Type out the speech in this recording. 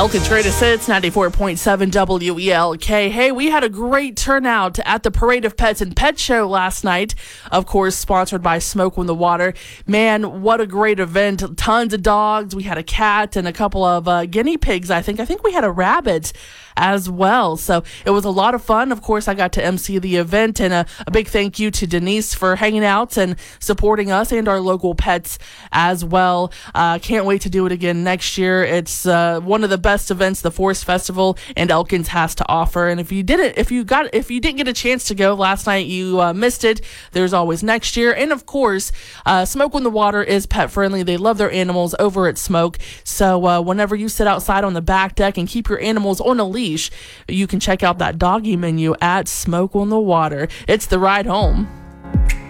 Elkins Greatest Hits, 94.7 WELK. Hey, we had a great turnout at the Parade of Pets and Pet Show last night. Of course, sponsored by Smoke on the Water. Man, what a great event. Tons of dogs. We had a cat and a couple of guinea pigs, I think. I think we had a rabbit as well. So it was a lot of fun. Of course, I got to MC the event, and a big thank you to Denise for hanging out and supporting us and our local pets as well. Can't wait to do it again next year. It's one of the best events the Forest Festival and Elkins has to offer. And if you didn't get a chance to go last night, you missed it. There's always next year. And of course, Smoke on the Water is pet friendly. They love their animals over at Smoke. So whenever you sit outside on the back deck and keep your animals on a leash, you can check out that doggy menu at Smoke on the Water. It's the ride home.